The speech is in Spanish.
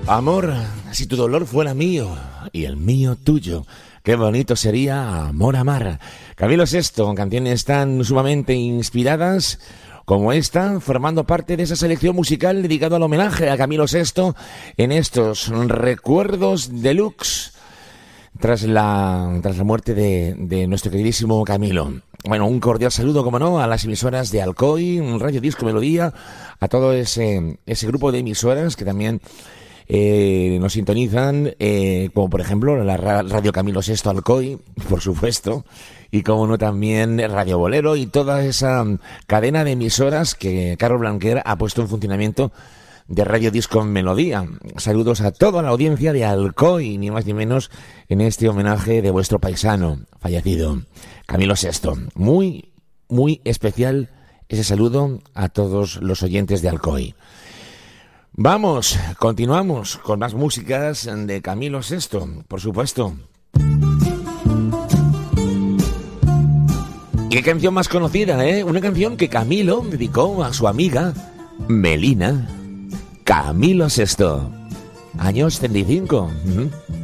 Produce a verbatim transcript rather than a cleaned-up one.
Amor, si tu dolor fuera mío y el mío tuyo, qué bonito sería amor amar. Camilo Sesto, canciones tan sumamente inspiradas como esta, formando parte de esa selección musical dedicada al homenaje a Camilo Sesto en estos recuerdos deluxe tras la, tras la muerte de, de nuestro queridísimo Camilo. Bueno, un cordial saludo, como no, a las emisoras de Alcoy, Radio Disco Melodía, a todo ese, ese grupo de emisoras que también eh, nos sintonizan, eh, como por ejemplo la Radio Camilo Sesto Alcoy, por supuesto, y como no también Radio Bolero y toda esa cadena de emisoras que Carlos Blanquer ha puesto en funcionamiento de Radio Disco Melodía. Saludos a toda la audiencia de Alcoy, ni más ni menos, en este homenaje de vuestro paisano fallecido, Camilo Sesto. Muy, muy especial ese saludo a todos los oyentes de Alcoy. Vamos, continuamos con más músicas de Camilo Sesto, por supuesto. ¿Y qué canción más conocida, eh? Una canción que Camilo dedicó a su amiga Melina. Camilo Sesto, años treinta y cinco. Uh-huh.